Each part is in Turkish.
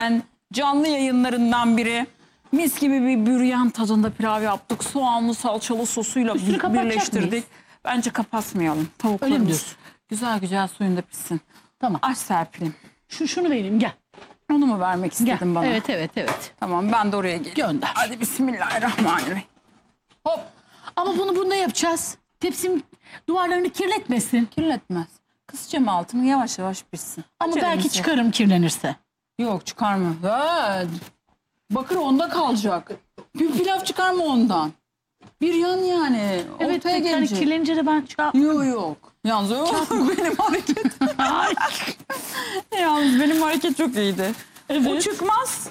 canlı yayınlarından biri. Mis gibi bir büryan tadında pilav yaptık. Soğanlı salçalı sosuyla birleştirdik. Mıyız? Bence kapatmayalım. Tavuklarımız güzel güzel suyunda pişsin. Tamam. Aç Serpil'im. Şunu vereyim, gel. Onu mu vermek istedin gel. bana? Evet. Tamam, ben de oraya geleyim. Gönder. Hadi bismillahirrahmanirrahim. Hop. Ama bunu ne yapacağız? Tepsim duvarlarını kirletmesin. Kirletmez. Kısacağım altını, yavaş yavaş pişsin. Ama Aç belki elimizi. çıkarım kirlenirse. Yok, çıkarma. Bakır onda kalacak. Bir pilav çıkarma ondan. Bir yan yani. Evet, ortaya gelecek. kirlenince de ben çıkarmam. Yok. Yalnız benim hareket. Yalnız benim hareket çok iyiydi. Evet. O çıkmaz.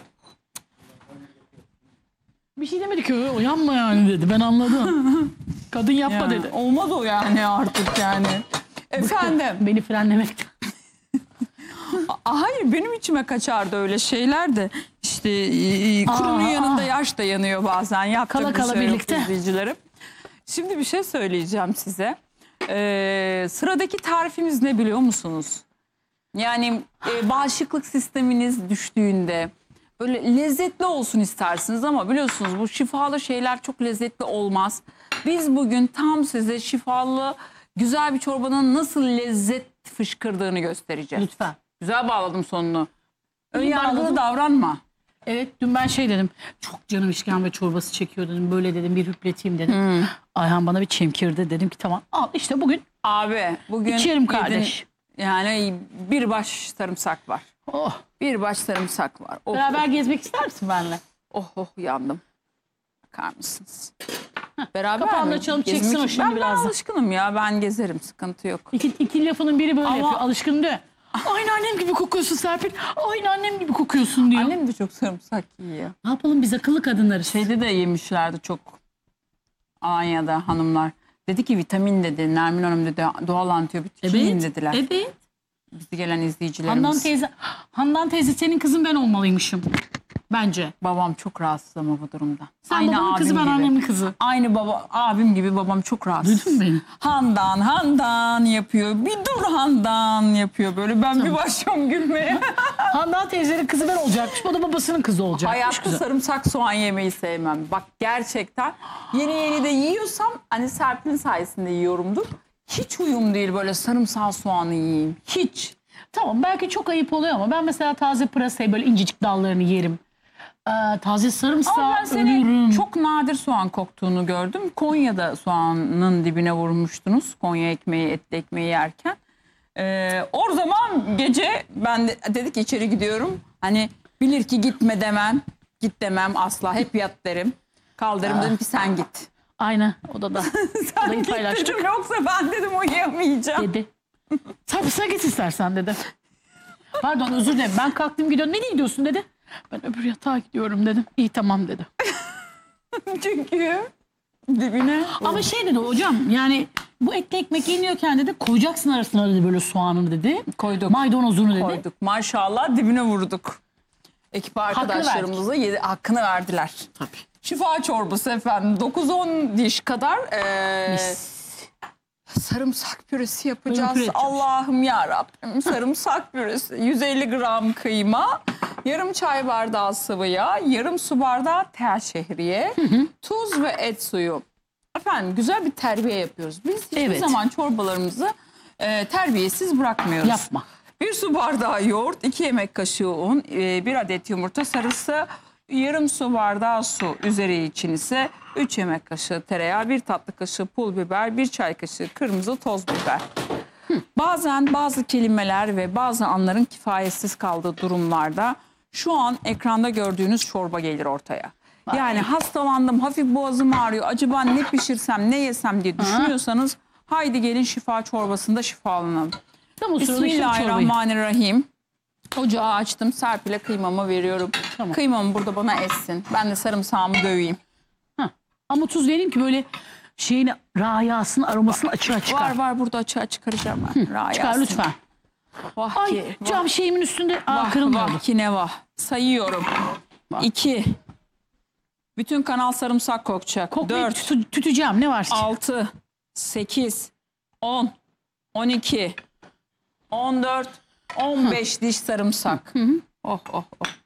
Bir şey demedi ki, uyanma yani dedi. Ben anladım. Kadın yapma Yani, dedi. olmaz o yani artık yani. Efendim. Beni frenlemekten. Hayır, benim içime kaçardı öyle şeyler de. İşte kurunun yanında yaş da yanıyor bazen. Yapacak Kala bir şey birlikte. yok izleyicilerim. Şimdi bir şey söyleyeceğim size. Sıradaki tarifimiz ne biliyor musunuz? Yani bağışıklık sisteminiz düştüğünde böyle lezzetli olsun istersiniz ama biliyorsunuz bu şifalı şeyler çok lezzetli olmaz. Biz bugün tam size şifalı güzel bir çorbanın nasıl lezzet fışkırdığını göstereceğiz. Lütfen. Güzel bağladım sonunu. Önyargılı bağladım. davranma. Evet, dün ben dedim. Çok canım işkembe çorbası çekiyor dedim. Böyle dedim, bir hüpleteyim dedim. Ayhan bana bir çemkirdi. Dedim ki tamam, al işte bugün. Abi bugün İçerim kardeş. Yani bir baş sarımsak var. Oh. Bir baş sarımsak var. Oh, Beraber gezmek ister misin benimle? oh yandım. Bakar mısınız? Beraber Kapağını mi? açalım, Gezmek çeksin o için- şimdi ben birazdan. alışkınım ya, ben gezerim, sıkıntı yok. İki lafının biri böyle Ama- yapıyor. Alışkın diyor. Aynı annem gibi kokuyorsun Serpil. Aynı annem gibi kokuyorsun diyor. Annem de çok sarımsak yiyor. Ne yapalım, biz akıllı kadınlarız. Şeyde de yemişlerdi çok. Alanya'da hanımlar. Dedi ki vitamin dedi. Nermin Hanım dedi, doğal antibiyotik yiyin dediler. Evet. Bizi gelen izleyicilerimiz. Handan teyze senin kızın ben olmalıymışım. Bence. Babam çok rahatsız ama bu durumda. Sen babanın kızı, ben annemin kızı. Aynı abim gibi babam çok rahatsız. Duydun mu beni? Handan yapıyor. Bir dur Handan yapıyor böyle. Ben bir başlıyorum gülmeye. Handan teyzenin kızı ben olacakmış. O da babasının kızı olacakmış. Hayatta sarımsak soğan yemeyi sevmem. Bak gerçekten yeni de yiyorsam hani Serpil'in sayesinde yiyorumdur. Hiç uyum değil böyle sarımsak soğanı yiyeyim. Hiç. Tamam, belki çok ayıp oluyor ama ben mesela taze pırasayı böyle incecik dallarını yerim. Taze sarımsağı Ama ben seni ölürüm. çok nadir soğan koktuğunu gördüm. Konya'da soğanın dibine vurmuştunuz. Konya ekmeği, etli ekmeği yerken. O zaman gece ben dedik ki içeri gidiyorum. Hani bilir ki gitme demem. Git demem asla. Hep yat derim. Kaldırım dedim ki sen git. Aynen, odada. Sen Odayı git paylaştık. dedim, yoksa ben dedim uyuyamayacağım. Dedi. Sarımsağı git istersen dedi. Pardon, özür dilerim. Ben kalktım gidiyorum. Nereye gidiyorsun dedi. Ben öbür yatağa gidiyorum dedim. İyi tamam dedi. Çünkü dibine. Ama dedi hocam, yani bu etli ekmek yeniyorken dedi koyacaksın arasına dedi böyle soğanını dedi. Koyduk. Maydanozunu dedi. Koyduk. Maşallah dibine vurduk. Ekip arkadaşlarımıza hakkını verdiler. Tabii. Şifa çorbası efendim. 9-10 diş kadar sarımsak püresi yapacağız. Püre yapacağız. Allah'ım yarabbim. Sarımsak püresi. 150 gram kıyma. Yarım çay bardağı sıvı yağ. Yarım su bardağı tel şehriye. Tuz ve et suyu. Efendim güzel bir terbiye yapıyoruz. Biz hiçbir zaman çorbalarımızı terbiyesiz bırakmıyoruz. Yapma. 1 su bardağı yoğurt, 2 yemek kaşığı un, 1 adet yumurta sarısı, yarım su bardağı su, üzeri için ise 3 yemek kaşığı tereyağı, 1 tatlı kaşığı pul biber, 1 çay kaşığı kırmızı toz biber. Bazen bazı kelimeler ve bazı anların kifayetsiz kaldığı durumlarda şu an ekranda gördüğünüz çorba gelir ortaya. Yani hastalandım, hafif boğazım ağrıyor, acaba ne pişirsem, ne yesem diye düşünüyorsanız haydi gelin şifa çorbasında şifalanalım. Bismillahirrahmanirrahim. Ocağı açtım. Serpil'e kıymamı veriyorum. Tamam. Kıymamı burada bana etsin. Ben de sarımsağımı döveyim. Ama tuz vereyim ki böyle rayasını, aromasını açığa çıkar. Var burada açığa çıkaracağım ben. Çıkar lütfen. Vah Ay ki, cam şeyimin üstünde kırılmıyordu. vah ki ne vah. Sayıyorum. 2. Bütün kanal sarımsak kokacak. 4. Tüteceğim, ne var? 6. 8. 10. 12. 14. 15 diş sarımsak. Oh.